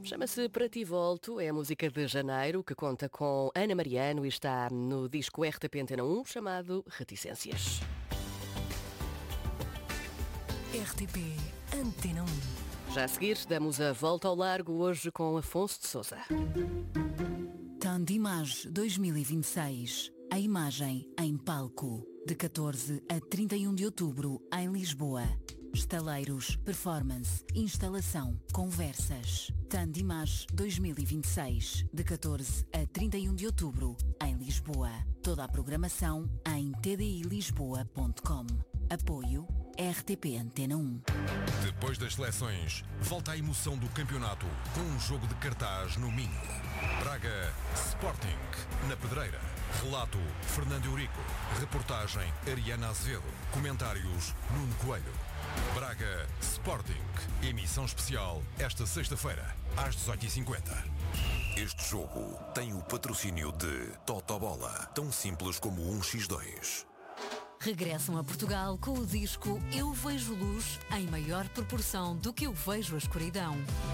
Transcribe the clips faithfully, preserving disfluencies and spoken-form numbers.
Chama-se Para Ti Volto, é a música de janeiro que conta com Ana Mariano e está no disco R T P Antena um chamado Reticências. R T P Antena um. Já a seguir, damos a volta ao largo hoje com Afonso de Sousa. Temps d'Image dois mil e vinte e seis. A imagem em palco. De catorze a trinta e um de outubro, em Lisboa. Estaleiros, performance, instalação, conversas. Temps d'Image dois mil e vinte e seis. De catorze a trinta e um de outubro, em Lisboa. Toda a programação em t d i lisboa ponto com. Apoio R T P Antena um. Depois das seleções, volta a emoção do campeonato com um jogo de cartaz no Minho. Braga Sporting, na Pedreira. Relato Fernando Eurico. Reportagem Ariana Azevedo. Comentários Nuno Coelho. Braga Sporting. Emissão especial esta sexta-feira, às dezoito e cinquenta. Este jogo tem o patrocínio de Totobola, tão simples como um por dois. Regressam a Portugal com o disco Eu Vejo Luz em maior proporção do que eu vejo a escuridão.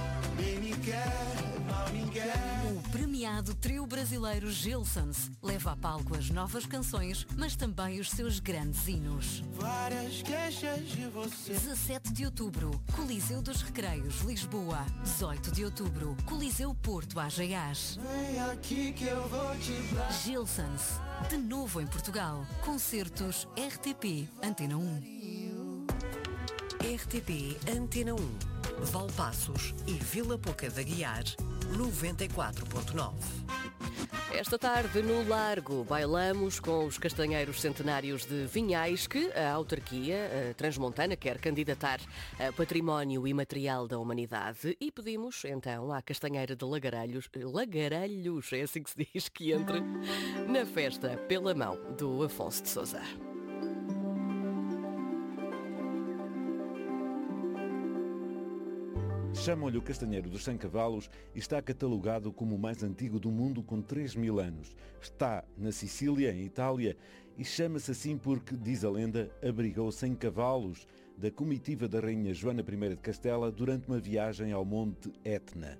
O premiado trio brasileiro Gilsons leva a palco as novas canções, mas também os seus grandes hinos. Várias queixas de você. dezassete de outubro, Coliseu dos Recreios, Lisboa. dezoito de outubro, Coliseu Porto, Ageiás. Vem aqui que eu vou te dar. Gilsons, de novo em Portugal. Concertos R T P Antena um. R T P Antena um. Valpaços e Vila Pouca da Guiar, noventa e quatro ponto nove. Esta tarde, no Largo, bailamos com os castanheiros centenários de Vinhais que a autarquia a transmontana quer candidatar a Património Imaterial da Humanidade e pedimos, então, à castanheira de Lagarelhos, Lagarelhos, é assim que se diz, que entre na festa pela mão do Afonso de Sousa. Chamam-lhe o Castanheiro dos cem Cavalos e está catalogado como o mais antigo do mundo com três mil anos. Está na Sicília, em Itália, e chama-se assim porque, diz a lenda, abrigou cem cavalos da comitiva da rainha Joana I de Castela durante uma viagem ao Monte Etna.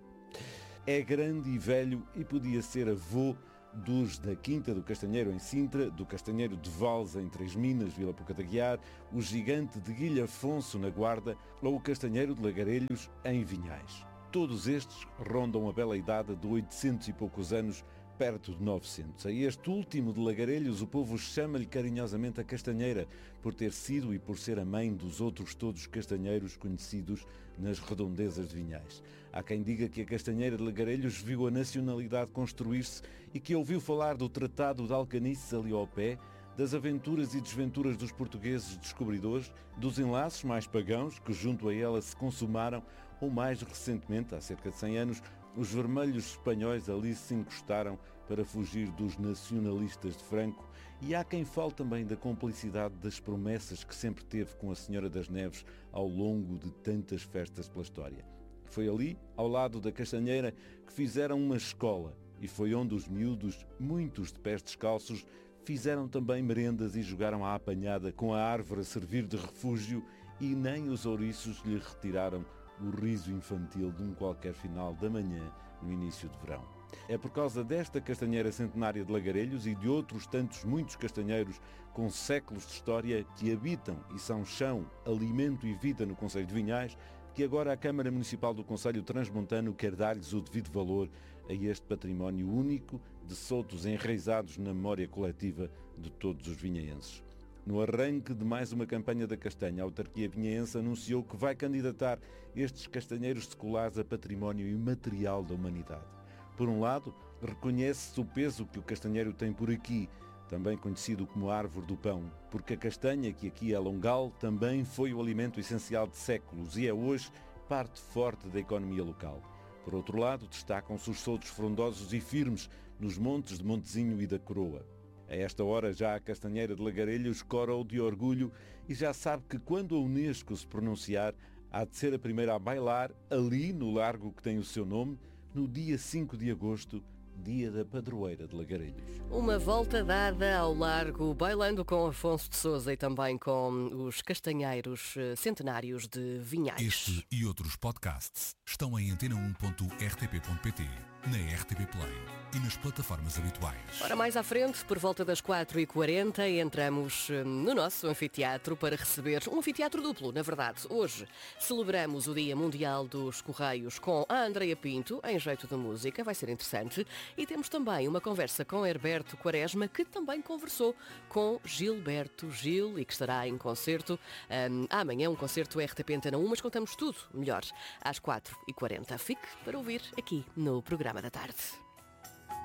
É grande e velho e podia ser avô dos da Quinta do Castanheiro em Sintra, do Castanheiro de Vales em Três Minas, Vila Pouca da Guiar, o Gigante de Guilhafonso na Guarda ou o Castanheiro de Lagarelhos em Vinhais. Todos estes rondam a bela idade de oitocentos e poucos anos, perto de novecentos. A este último de Lagarelhos o povo chama-lhe carinhosamente a Castanheira, por ter sido e por ser a mãe dos outros todos castanheiros conhecidos nas redondezas de Vinhais. Há quem diga que a Castanheira de Lagarelhos viu a nacionalidade construir-se e que ouviu falar do Tratado de Alcanices ali ao pé, das aventuras e desventuras dos portugueses descobridores, dos enlaces mais pagãos que junto a ela se consumaram, ou mais recentemente, há cerca de cem anos, os vermelhos espanhóis ali se encostaram para fugir dos nacionalistas de Franco, e há quem fale também da complicidade das promessas que sempre teve com a Senhora das Neves ao longo de tantas festas pela história. Foi ali, ao lado da Castanheira, que fizeram uma escola, e foi onde os miúdos, muitos de pés descalços, fizeram também merendas e jogaram à apanhada com a árvore a servir de refúgio, e nem os ouriços lhe retiraram o riso infantil de um qualquer final da manhã no início de verão. É por causa desta castanheira centenária de Lagarelhos e de outros tantos muitos castanheiros com séculos de história que habitam e são chão, alimento e vida no concelho de Vinhais, que agora a Câmara Municipal do Concelho Transmontano quer dar-lhes o devido valor a este património único de soltos enraizados na memória coletiva de todos os vinhaenses. No arranque de mais uma campanha da castanha, a autarquia vinhaense anunciou que vai candidatar estes castanheiros seculares a património imaterial da humanidade. Por um lado, reconhece-se o peso que o castanheiro tem por aqui, também conhecido como árvore do pão, porque a castanha, que aqui é longal, também foi o alimento essencial de séculos e é hoje parte forte da economia local. Por outro lado, destacam-se os soltos frondosos e firmes nos montes de Montezinho e da Coroa. A esta hora já a castanheira de Lagarelhos corou de orgulho e já sabe que quando a Unesco se pronunciar, há de ser a primeira a bailar, ali no largo que tem o seu nome, no dia cinco de agosto, dia da padroeira de Lagareiros. Uma volta dada ao largo, bailando com Afonso de Sousa e também com os castanheiros centenários de Vinhais. Este e outros podcasts estão em antena um ponto r t p ponto p t, na R T P Play e nas plataformas habituais. Ora, mais à frente, por volta das quatro e quarenta, entramos no nosso anfiteatro para receber um anfiteatro duplo, na verdade. Hoje celebramos o Dia Mundial dos Correios com a Andreia Pinto, em jeito de música, vai ser interessante. E temos também uma conversa com Herberto Quaresma, que também conversou com Gilberto Gil e que estará em concerto um, amanhã, um concerto R T P Antena um, mas contamos tudo melhor às quatro e quarenta. Fique para ouvir aqui no Programa da Tarde.